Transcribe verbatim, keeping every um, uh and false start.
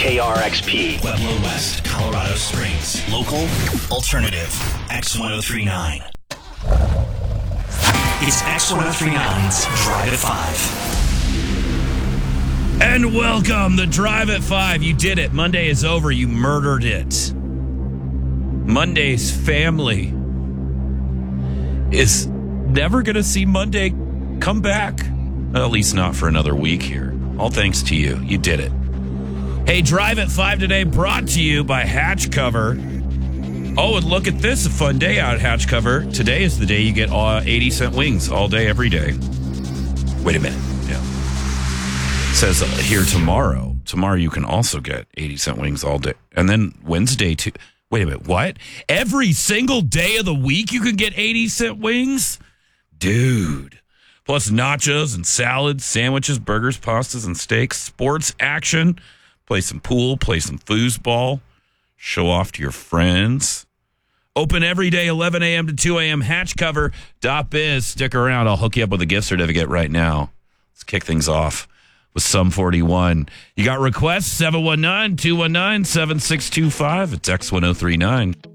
K R X P. Pueblo West, Colorado Springs. Local, alternative, X ten thirty-nine. It's X ten thirty-nine's Drive at five. And welcome, the Drive at five. You did it. Monday is over. You murdered it. Monday's family is never going to see Monday come back. At least not for another week here. All thanks to you. You did it. Hey, Drive at five today brought to you by Hatch Cover. Oh, and look at this. A fun day out at Hatch Cover. Today is the day you get uh, eighty cent wings all day, every day. Wait a minute. Yeah. It says uh, here tomorrow. Tomorrow you can also get eighty cent wings all day. And then Wednesday too. Wait a minute. What? Every single day of the week you can get eighty cent wings? Dude. Plus nachos and salads, sandwiches, burgers, pastas, and steaks. Sports action. Play some pool. Play some foosball. Show off to your friends. Open every day, eleven a.m. to two a.m. hatch cover dot biz. Stick around. I'll hook you up with a gift certificate right now. Let's kick things off with Sum forty-one. You got requests? seven one nine, two one nine, seven six two five. It's X ten thirty-nine.